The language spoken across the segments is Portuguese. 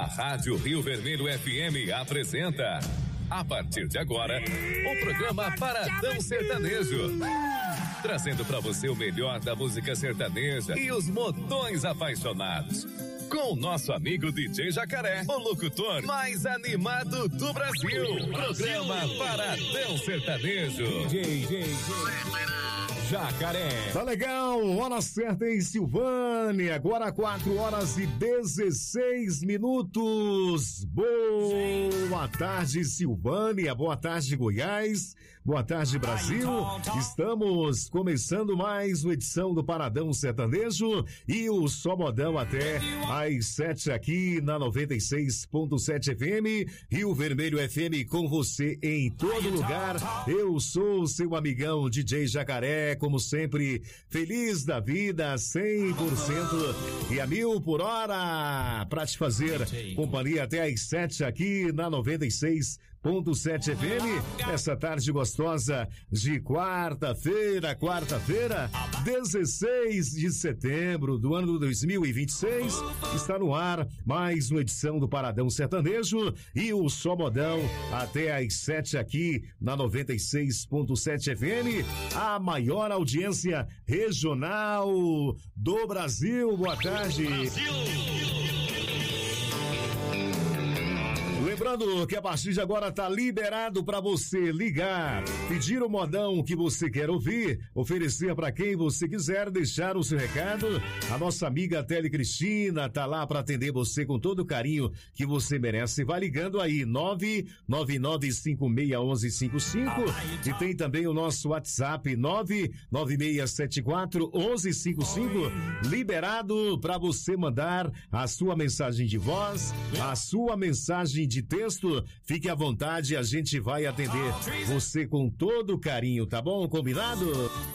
A Rádio Rio Vermelho FM apresenta, a partir de agora, o programa Paradão Sertanejo. Trazendo pra você o melhor da música sertaneja e os modões apaixonados. Com o nosso amigo DJ Jacaré, o locutor mais animado do Brasil. Programa Paradão Sertanejo. DJ Jacaré. Tá legal, hora certa em Silvânia, agora 4h16. Boa tarde, Silvânia, boa tarde, Goiás, boa tarde, Brasil. Estamos começando mais uma edição do Paradão Sertanejo e o Só Modão até às 7 aqui na 96.7 FM, Rio Vermelho FM, com você em todo lugar. Eu sou o seu amigão DJ Jacaré, como sempre, feliz da vida, 100% e a 1000 por hora, pra te fazer companhia até às 7 aqui na 96.7 FM, essa tarde gostosa de quarta-feira, 16 de setembro do ano 2026, está no ar mais uma edição do Paradão Sertanejo e o Só Modão até às 7 aqui na 96.7 FM, a maior audiência regional do Brasil. Boa tarde. Lembrando que a partir de agora tá liberado para você ligar, pedir o modão que você quer ouvir, oferecer para quem você quiser, deixar o seu recado. A nossa amiga Tele Cristina tá lá para atender você com todo o carinho que você merece. Vai ligando aí, 999561155, e tem também o nosso WhatsApp, 996741155, liberado para você mandar a sua mensagem de voz, a sua mensagem de texto. Fique à vontade, a gente vai atender você com todo carinho, tá bom? Combinado?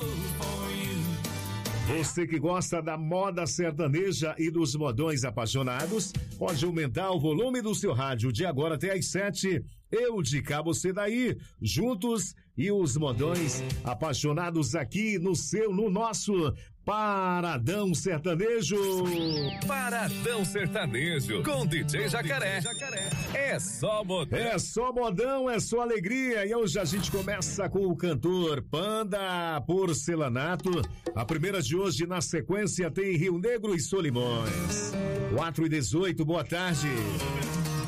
Você que gosta da moda sertaneja e dos modões apaixonados, pode aumentar o volume do seu rádio de agora até às 7. Eu de cá, você daí, juntos e os modões apaixonados aqui no nosso Paradão Sertanejo. Paradão Sertanejo com DJ Jacaré. É só modão. É só modão, é só alegria. E hoje a gente começa com o cantor Panda Porcelanato. A primeira de hoje, na sequência, tem Rio Negro e Solimões. 4h18, boa tarde.